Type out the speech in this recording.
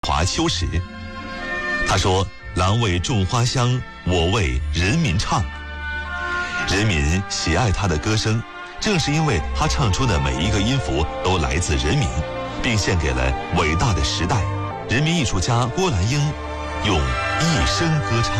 华秋实。他说：“郎为种花香，我为人民唱。”人民喜爱他的歌声，正是因为他唱出的每一个音符都来自人民，并献给了伟大的时代。人民艺术家郭兰英用一生歌唱。